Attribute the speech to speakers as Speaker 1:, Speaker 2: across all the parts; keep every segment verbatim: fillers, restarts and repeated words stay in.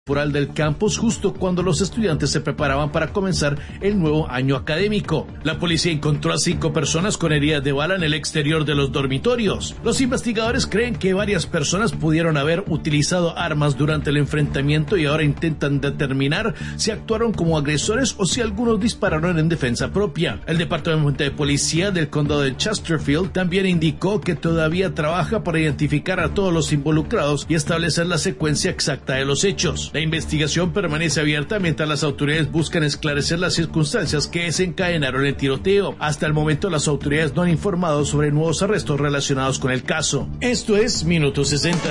Speaker 1: temporal del campus justo cuando los estudiantes se preparaban para comenzar el nuevo año académico. La policía encontró a cinco personas con heridas de bala en el exterior de los dormitorios. Los investigadores creen que varias personas pudieron haber utilizado armas durante el enfrentamiento y ahora intentan determinar si actuaron como agresores o si algunos dispararon en defensa propia. El departamento de policía del condado de Chesterfield también indicó que todavía trabaja para identificar a todos los involucrados y establecer la secuencia exacta de los hechos. La investigación permanece abierta mientras las autoridades buscan esclarecer las circunstancias que desencadenaron el tiroteo. Hasta el momento las autoridades no han informado sobre nuevos arrestos relacionados con el caso. Esto es Minuto sesenta.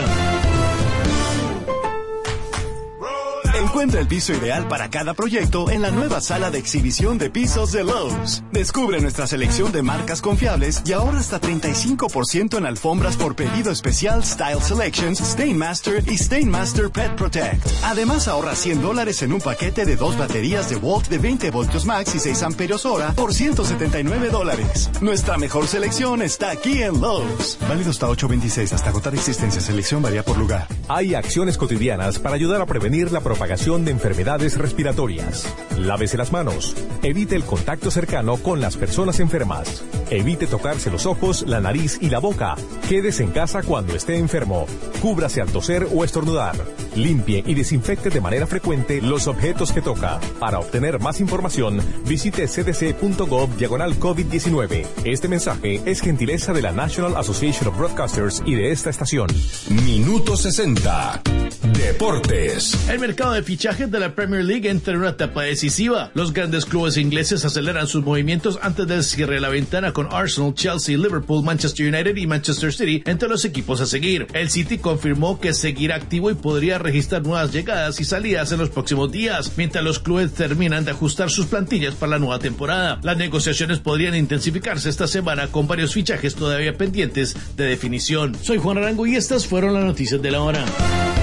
Speaker 2: Encuentra el piso ideal para cada proyecto en la nueva sala de exhibición de pisos de Lowe's. Descubre nuestra selección de marcas confiables y ahorra hasta treinta y cinco por ciento en alfombras por pedido especial Style Selections, Stainmaster y Stainmaster Pet Protect. Además ahorra cien dólares en un paquete de dos baterías de Walt de veinte voltios max y seis amperios hora por ciento setenta y nueve dólares. Nuestra mejor selección está aquí en Lowe's. Válido hasta ocho veintiséis, hasta agotar existencia. Selección varía por lugar.
Speaker 3: Hay acciones cotidianas para ayudar a prevenir la propagación de enfermedades respiratorias. Lávese las manos. Evite el contacto cercano con las personas enfermas. Evite tocarse los ojos, la nariz y la boca. Quédese en casa cuando esté enfermo. Cúbrase al toser o estornudar. Limpie y desinfecte de manera frecuente los objetos que toca. Para obtener más información, visite c d c punto gov diagonal COVID diecinueve. Este mensaje es gentileza de la National Association of Broadcasters y de esta estación.
Speaker 4: Minuto sesenta. Deportes.
Speaker 1: El mercado de fichajes de la Premier League entra en una etapa decisiva. Los grandes clubes ingleses aceleran sus movimientos antes del cierre de la ventana con Arsenal, Chelsea, Liverpool, Manchester United y Manchester City entre los equipos a seguir. El City confirmó que seguirá activo y podría registrar nuevas llegadas y salidas en los próximos días, mientras los clubes terminan de ajustar sus plantillas para la nueva temporada. Las negociaciones podrían intensificarse esta semana con varios fichajes todavía pendientes de definición. Soy Juan Arango y estas fueron las noticias de la hora.